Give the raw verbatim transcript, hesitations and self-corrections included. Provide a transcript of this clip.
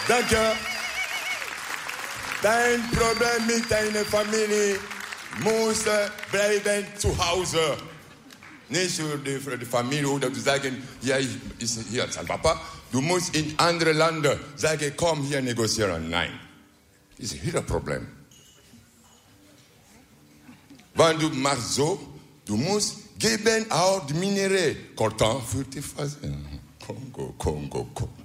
Danke. Dein Problem mit deiner Familie muss bleiben zu Hause. Nicht für die, für die Familie oder du sagen, ja, ich ist hier sein Papa. Du musst in andere Länder sagen, komm hier negozieren. Nein. Das ist ihr Problem. Wenn du machst so, du musst geben auch die Minerais. Coltan für die Phase. Kongo, Kongo, Kongo.